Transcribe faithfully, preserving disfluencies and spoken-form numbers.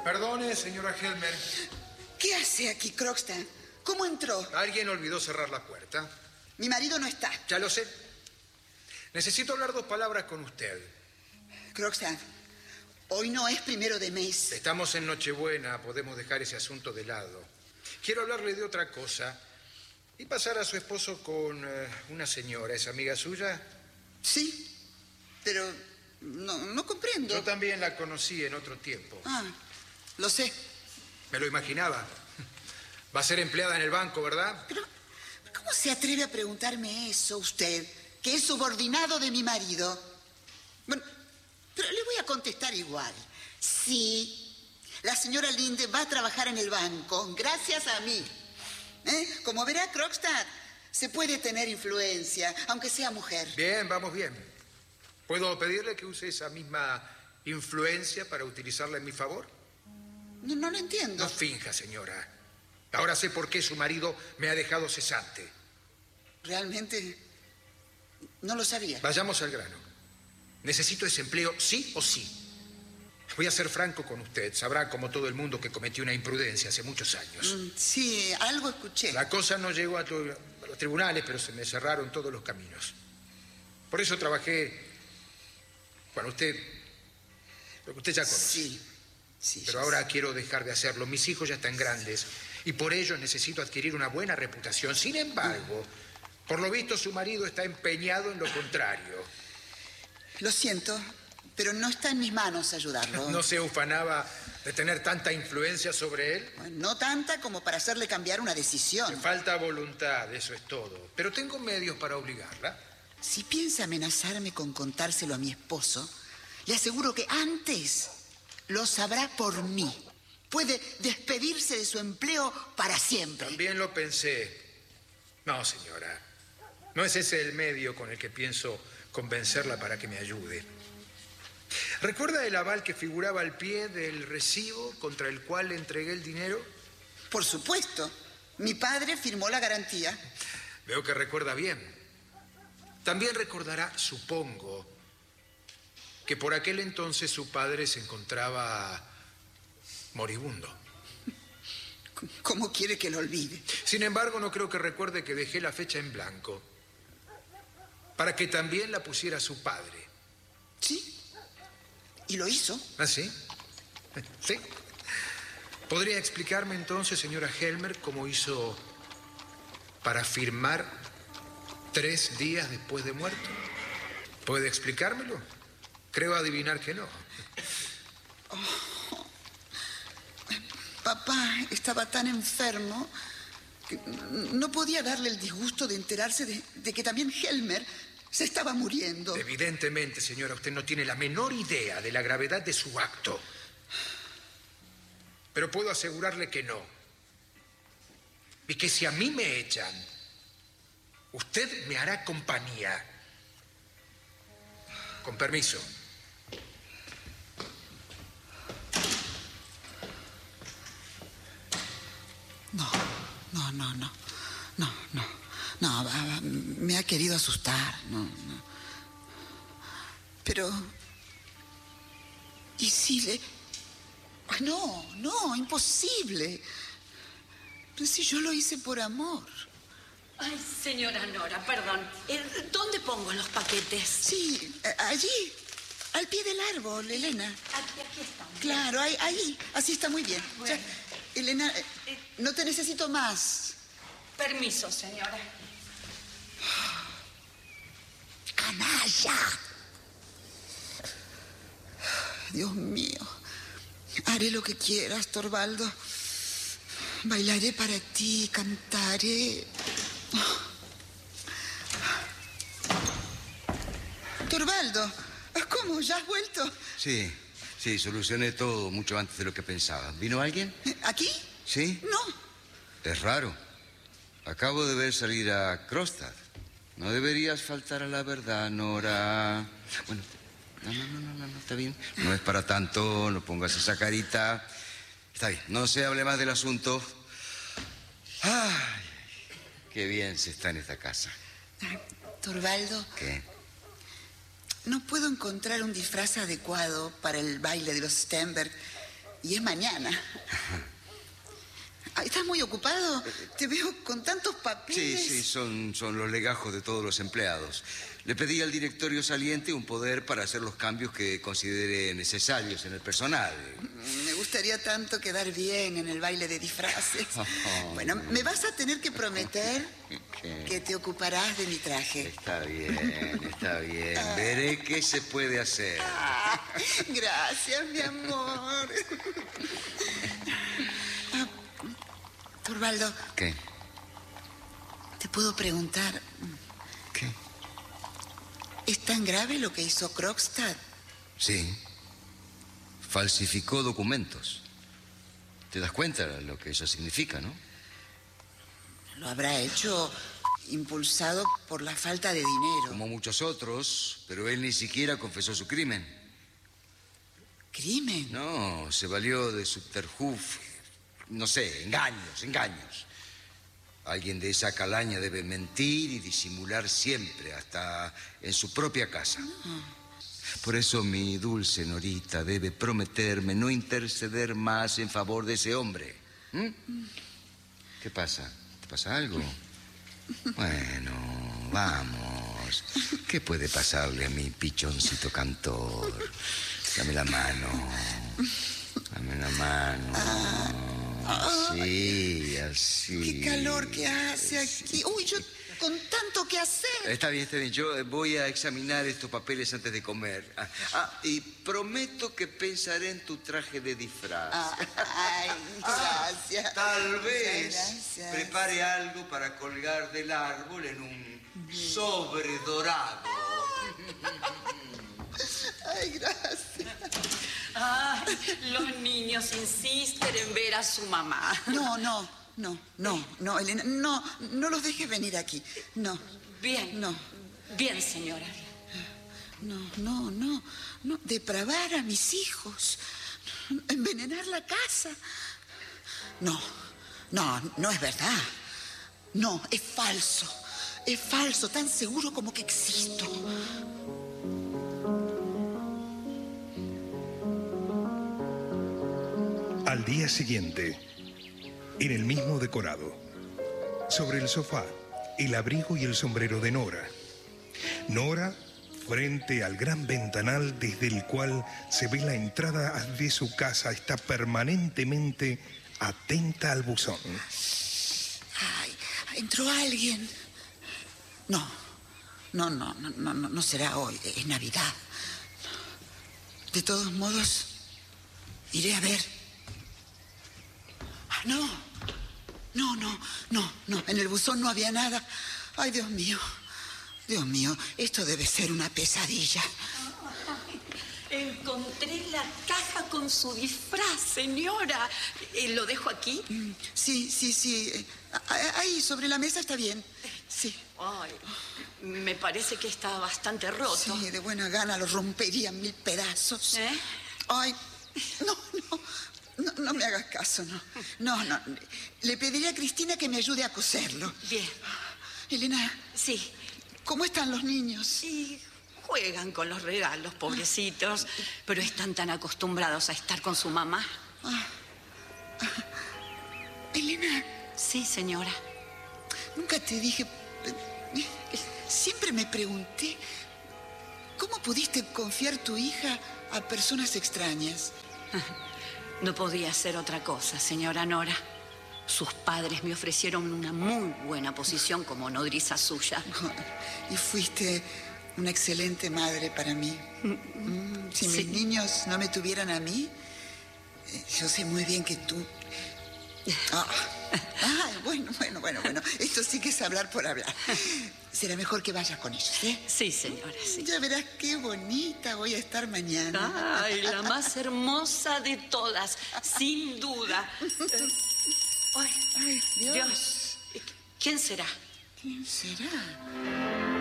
Perdone, señora Helmer. ¿Qué hace aquí, Krogstad? ¿Cómo entró? Alguien olvidó cerrar la puerta. Mi marido no está. Ya lo sé. Necesito hablar dos palabras con usted. Krogstad, hoy no es primero de mes. Estamos en Nochebuena, podemos dejar ese asunto de lado. Quiero hablarle de otra cosa y pasar a su esposo con uh, una señora. ¿Es amiga suya? Sí, pero no, no comprendo. Yo también la conocí en otro tiempo. Ah, lo sé. Me lo imaginaba. Va a ser empleada en el banco, ¿verdad? Pero, ¿cómo se atreve a preguntarme eso usted, que es subordinado de mi marido? Bueno, pero le voy a contestar igual. Sí, la señora Linde va a trabajar en el banco, gracias a mí. ¿Eh? Como verá, Krogstad, se puede tener influencia, aunque sea mujer. Bien, vamos bien. ¿Puedo pedirle que use esa misma influencia para utilizarla en mi favor? No, no lo entiendo. No finja, señora. Ahora sé por qué su marido me ha dejado cesante. Realmente no lo sabía. Vayamos al grano. Necesito ese empleo sí o sí. Voy a ser franco con usted. Sabrá, como todo el mundo, que cometí una imprudencia hace muchos años. Mm, sí, algo escuché. La cosa no llegó a, to- a los tribunales, pero se me cerraron todos los caminos. Por eso trabajé... Bueno, usted... Lo que usted ya conoce. Sí, sí. Pero yo ahora sé. quiero dejar de hacerlo. Mis hijos ya están grandes y por ello necesito adquirir una buena reputación. Sin embargo, por lo visto su marido está empeñado en lo contrario. Lo siento, pero no está en mis manos ayudarlo. ¿No se ufanaba de tener tanta influencia sobre él? Bueno, no tanta como para hacerle cambiar una Me decisión. falta voluntad, eso es todo. Pero tengo medios para obligarla. Si piensa amenazarme con contárselo a mi esposo, le aseguro que antes lo sabrá por mí. Puede despedirse de su empleo para siempre. También lo pensé. No, señora. No es ese el medio con el que pienso convencerla para que me ayude. ¿Recuerda el aval que figuraba al pie del recibo contra el cual le entregué el dinero? Por supuesto. Mi padre firmó la garantía. Veo que recuerda bien. También recordará, supongo, que por aquel entonces su padre se encontraba moribundo. ¿Cómo quiere que lo olvide? Sin embargo, no creo que recuerde que dejé la fecha en blanco para que también la pusiera su padre. Sí. ¿Y lo hizo? ¿Ah, sí? Sí. ¿Podría explicarme entonces, señora Helmer, cómo hizo para firmar tres días después de muerto? ¿Puede explicármelo? Creo adivinar que no. Oh. Papá estaba tan enfermo que no podía darle el disgusto de enterarse de, de que también Helmer se estaba muriendo. Evidentemente, señora, usted no tiene la menor idea de la gravedad de su acto. Pero puedo asegurarle que no. Y que si a mí me echan, usted me hará compañía. Con permiso. No, no, no, no, no, no, no, va- va- me ha querido asustar, no, no. Pero, ¿y si le...? Ay, no, no, imposible. Pero si yo lo hice por amor. Ay, señora Nora, perdón. Eh, ¿Dónde pongo los paquetes? Sí, eh, allí, al pie del árbol, Elena. Aquí, aquí están. Claro, ahí, ahí, así está muy bien. Bueno. Ya, Elena, eh, no te necesito más. Permiso, señora. ¡Canalla! Dios mío. Haré lo que quieras, Torvaldo. Bailaré para ti, cantaré. Torvaldo, ¿cómo? ¿Ya has vuelto? Sí, sí, solucioné todo mucho antes de lo que pensaba. ¿Vino alguien? ¿Aquí? ¿Sí? No. Es raro. Acabo de ver salir a Krogstad. No deberías faltar a la verdad, Nora. Bueno, no, no, no, no, no, no, está bien. No es para tanto, no pongas esa carita. Está bien, no se hable más del asunto. Ay, qué bien se está en esta casa. Torvaldo, ¿Qué? no puedo encontrar un disfraz adecuado para el baile de los Stenberg. y es mañana. Ay, ¿estás muy ocupado? Te veo con tantos papeles. Sí, sí, son, son los legajos de todos los empleados. Le pedí al directorio saliente un poder para hacer los cambios que considere necesarios en el personal. Me gustaría tanto quedar bien en el baile de disfraces. Oh, bueno, me vas a tener que prometer ¿Qué? que te ocuparás de mi traje. Está bien, está bien. Veré qué se puede hacer. Ah, gracias, mi amor. Ah, Torvaldo. ¿Qué? ¿Te puedo preguntar? ¿Qué? ¿Es tan grave lo que hizo Krogstad? Sí. Falsificó documentos. ¿Te das cuenta de lo que eso significa, no? Lo habrá hecho impulsado por la falta de dinero. Como muchos otros, pero él ni siquiera confesó su crimen. ¿Crimen? No, se valió de subterfugio, no sé, engaños, engaños. Alguien de esa calaña debe mentir y disimular siempre, hasta en su propia casa. Por eso mi dulce Norita debe prometerme no interceder más en favor de ese hombre. ¿Mm? ¿Qué pasa? ¿Te pasa algo? Bueno, vamos. ¿Qué puede pasarle a mi pichoncito cantor? Dame la mano. Dame la mano. Sí, así. ¡Qué calor que hace aquí! ¡Uy, yo con tanto que hacer! Está bien, está bien. Yo eh, voy a examinar estos papeles antes de comer. Ah, ah, y prometo que pensaré en tu traje de disfraz. Ah, ay, gracias. Ah, tal vez Gracias. prepare algo para colgar del árbol en un sobre dorado. Ay, gracias. Ay, los niños insisten en ver a su mamá. No, no, no, no, no, Elena, no, no los dejes venir aquí. No, Bien. no, Bien, señora. no, no, no, no. Depravar a mis hijos. Envenenar la casa. No, no, no es verdad. No, es falso. Es falso, tan seguro como que existo. Al día siguiente, en el mismo decorado, sobre el sofá, el abrigo y el sombrero de Nora. Nora, frente al gran ventanal desde el cual se ve la entrada de su casa, está permanentemente atenta al buzón. Ay, entró alguien. No, no, no, no, no, no será hoy, es Navidad. De todos modos, iré a ver. Ah, no, no, no, no, no, en el buzón no había nada. Ay, Dios mío, Dios mío, esto debe ser una pesadilla. Encontré la caja con su disfraz, señora. Eh, ¿Lo dejo aquí? Sí, sí, sí, eh, ahí sobre la mesa está bien, sí. Ay, me parece que está bastante roto. Sí, de buena gana lo rompería en mil pedazos. ¿Eh? Ay, no, no, no, no me hagas caso, no. No, no. Le pediré a Cristina que me ayude a coserlo. Bien. Elena, Sí. ¿cómo están los niños? Sí, juegan con los regalos, pobrecitos, pero están tan acostumbrados a estar con su mamá. Ah, ah, Elena, Sí, señora. nunca te dije... eh, Siempre me pregunté, ¿cómo pudiste confiar tu hija a personas extrañas? No podía hacer otra cosa, señora Nora. Sus padres me ofrecieron una muy buena posición como nodriza suya. Y fuiste una excelente madre para mí. Mm, Si Sí. mis niños no me tuvieran a mí, eh, yo sé muy bien que tú... Ah, ay, bueno, bueno, bueno, bueno. Esto sí que es hablar por hablar. Será mejor que vayas con ellos, ¿eh? Sí, señora, sí. Ya verás qué bonita voy a estar mañana. Ay, la más hermosa de todas, sin duda. Eh, Ay, Ay, Dios. Dios. ¿Quién será? ¿Quién será?